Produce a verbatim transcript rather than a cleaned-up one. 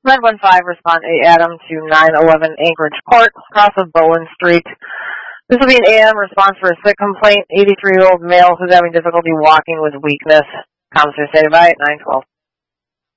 nine one five, respond A Adam to nine eleven Anchorage Court, cross of Bowen Street. This will be an A M response for a sick complaint, eighty-three-year-old male who's having difficulty walking with weakness. Comes through, say by at nine twelve.